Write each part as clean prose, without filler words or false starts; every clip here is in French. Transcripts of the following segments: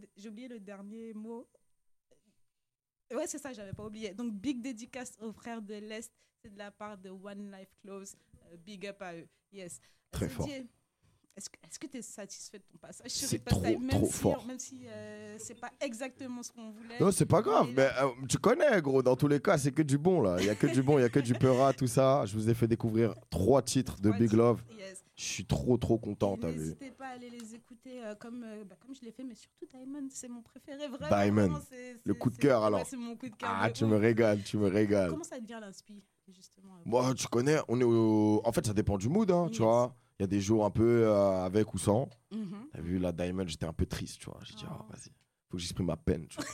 j'ai oublié le dernier mot. Ouais, c'est ça, j'avais pas oublié. Donc, big dédicace aux frères de l'Est. C'est de la part de One Life Close. Big up à eux. Yes. Très fort. Est-ce que tu es satisfait de ton passage sur C'est Riposte trop, Live, trop fort. Même si c'est pas exactement ce qu'on voulait. Non, c'est pas grave. Mais là... tu connais, gros. Dans tous les cas, c'est que du bon, là. Il y a que du bon, il y a que du Peura, tout ça. Je vous ai fait découvrir 3 titres de Big Love. Yes. Je suis trop content, t'as vu. N'hésitez pas à aller les écouter comme je l'ai fait, mais surtout Diamond, c'est mon préféré. Vraiment, Diamond, le coup de cœur, alors. Ouais, c'est mon coup de cœur. Ah, tu me régales. Comment ça devient l'inspi, justement Moi, tu connais, en fait, ça dépend du mood, hein, tu vois. Il y a des jours un peu avec ou sans. T'as vu, la Diamond, j'étais un peu triste, tu vois. J'ai dit, vas-y, faut que j'exprime ma peine, tu vois.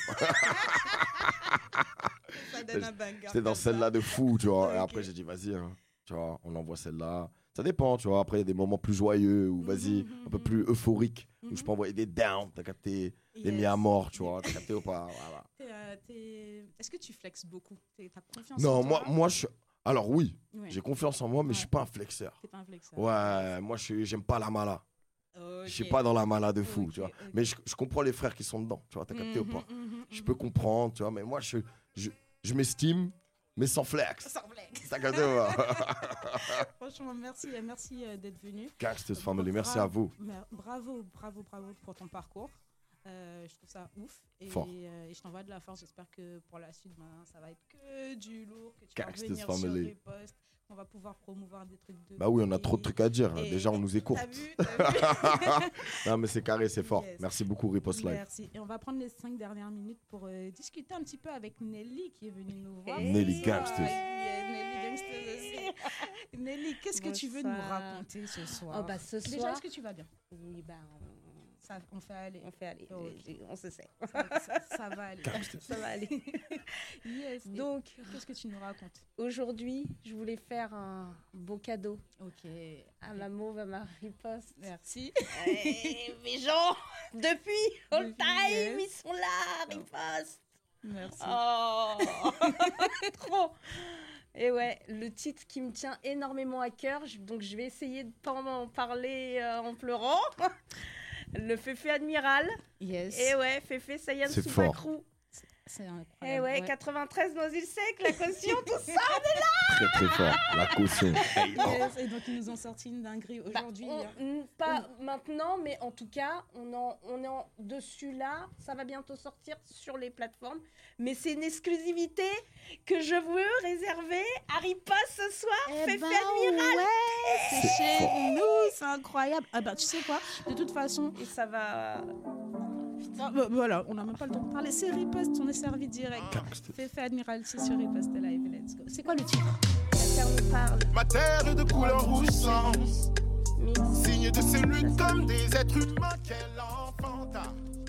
Ça donne un banger. J'étais dans celle-là de fou, tu vois. Okay. Et après, j'ai dit, vas-y, hein, tu vois, on envoie celle-là. Ça dépend, tu vois. Après, il y a des moments plus joyeux ou vas-y, un peu plus euphoriques, où je peux envoyer des downs, t'as capté, des mis à mort, tu vois. T'as capté ou pas, voilà. Est-ce que tu flexes beaucoup? T'as confiance en toi? Non, moi, je... Alors oui, j'ai confiance en moi, mais je suis pas un flexeur. T'es pas un flexeur. Ouais, moi, j'aime pas la mala. Je suis pas dans la mala de fou, tu vois. Mais je comprends les frères qui sont dedans, tu vois. T'as capté ou pas? Je peux comprendre, tu vois. Mais moi, je m'estime, mais sans flex. Sans flex. T'as capté ou pas? Franchement, merci d'être venu. Gangsters Family, merci à vous. Bravo pour ton parcours. Je trouve ça ouf et je t'envoie de la force. J'espère que pour la suite, ça va être que du lourd, que tu vas revenir sur Riposte, qu'on va pouvoir promouvoir des trucs de... Bah oui, on a trop de trucs à dire. Déjà, on nous écoute. T'as vu Non, mais c'est carré, c'est fort. Yes. Merci beaucoup, Riposte Live. Merci. Et on va prendre les 5 dernières minutes pour discuter un petit peu avec Nelly qui est venue nous voir. Nelly Gangsters. Nelly Gangsters aussi. Nelly, qu'est-ce que tu veux nous raconter ce soir? Ce soir... Déjà, est-ce que tu vas bien? Oui, ça, on fait aller. On se sait. Ça va aller. Ça va aller. Yes. Donc, qu'est-ce que tu nous racontes? Aujourd'hui, je voulais faire un beau cadeau. Ok. À ma mauve, à ma Riposte. Merci. Mes gens, depuis all time, ils sont là, Riposte. Merci. Oh, trop. Et ouais, le titre qui me tient énormément à cœur, donc je vais essayer de pas en parler en pleurant. Le Féfé Admiral. Yes. Et ouais, Féfé Sayan Soupacrou. C'est incroyable. Et ouais, 93 Noisy Sec, la caution, tout ça, on est là. Très fort, la caution. Yes. Et donc ils nous ont sorti une dinguerie aujourd'hui. Pas maintenant, mais en tout cas, on est dessus là. Ça va bientôt sortir sur les plateformes. Mais c'est une exclusivité que je veux réserver à Riposte ce soir. Féfé Admiral. Ouais, c'est chez nous, c'est incroyable. Ah bah tu sais quoi, de toute façon, et ça va... Voilà, on n'a même pas le temps de parler. C'est Riposte, on est servi direct. Féfé Admiral, c'est sur Riposte Live. Let's go. C'est quoi le titre? La terre nous parle. Ma terre est de couleur rouge sang, signe de ces luttes comme des êtres humains qu'elle enfanta.